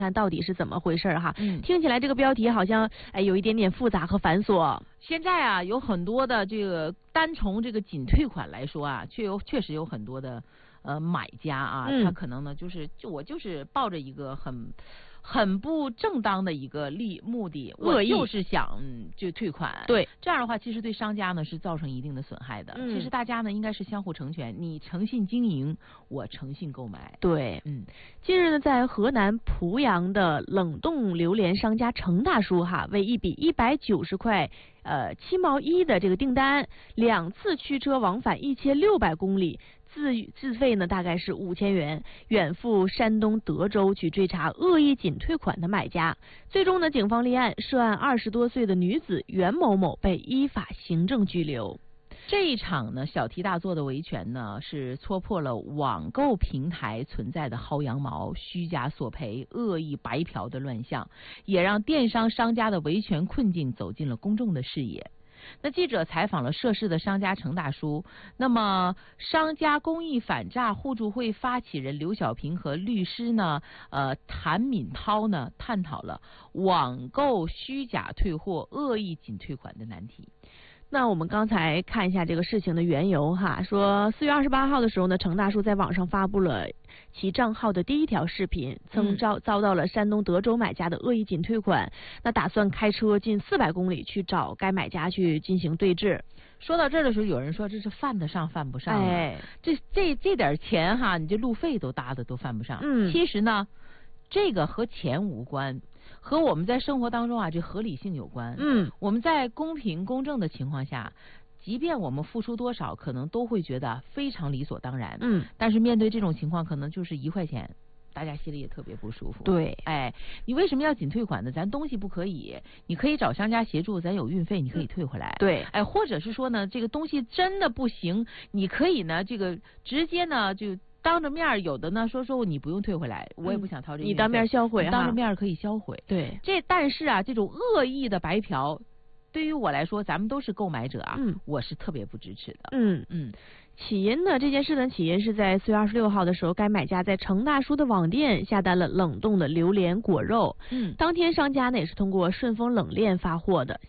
看到底是怎么回事哈？听起来这个标题好像有一点点复杂和繁琐。 现在啊，有很多的这个单从这个仅退款来说啊，确实有很多的买家啊，他可能呢我就是抱着一个很不正当的一个目的，我就是想就退款。 对， 这样的话其实对商家呢是造成一定的损害的。其实大家呢应该是相互成全，你诚信经营，我诚信购买。 对，近日呢，在河南濮阳的冷冻榴莲商家程大叔为一笔190块7毛1的这个订单，2次驱车往返1600公里。自费呢大概是5000元，远赴山东德州去追查恶意仅退款的买家。最终呢，警方立案，涉案20多岁的女子袁某某被依法行政拘留。 这一场呢小题大做的维权呢，是戳破了网购平台存在的薅羊毛、虚假索赔、恶意白嫖的乱象，也让电商商家的维权困境走进了公众的视野。那记者采访了涉事的商家程大叔，那么商家公益反诈互助会发起人刘小平和律师呢谭敏涛呢探讨了网购虚假退货、恶意仅退款的难题。 那我们刚才看一下这个事情的缘由说4月28号的时候呢，程大叔在网上发布了其账号的第一条视频，曾遭到了山东德州买家的恶意仅退款，那打算开车近400公里去找该买家去进行对峙。 说到这儿的时候，有人说这是犯得上犯不上这点钱你这路费都搭的都犯不上。其实呢，这个和钱无关，和我们在生活当中这合理性有关。我们在公平公正的情况下，即便我们付出多少，可能都会觉得非常理所当然。但是面对这种情况，可能就是1块钱，大家心里也特别不舒服。 对， 你为什么要仅退款呢？咱东西不可以，你可以找商家协助，咱有运费，你可以退回来。 对， 或者是说呢，这个东西真的不行，你可以呢，这个直接呢就当着面，有的呢说你不用退回来，我也不想掏这个运费， 你当面销毁， 当着面可以销毁。 对， 但是这种恶意的白嫖，对于我来说，咱们都是购买者我是特别不支持的。 起因呢，这件事的起因是在4月26号的时候，该买家在程大叔的网店下单了冷冻的榴莲果肉。当天商家呢也是通过顺丰冷链发货的，